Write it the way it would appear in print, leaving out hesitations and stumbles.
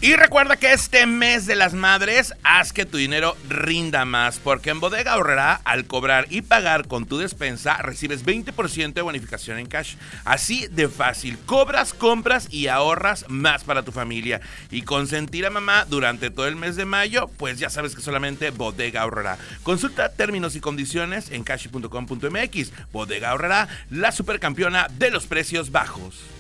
Y recuerda que este mes de las madres, haz que tu dinero rinda más, porque en Bodega Aurrerá, al cobrar y pagar con tu despensa, recibes 20% de bonificación en cash. Así de fácil, cobras, compras y ahorras más para tu familia. Y consentir a mamá durante todo el mes de mayo, pues ya sabes que solamente Bodega Aurrerá. Consulta términos y condiciones en cashi.com.mx. Bodega Aurrerá, la supercampeona de los precios bajos.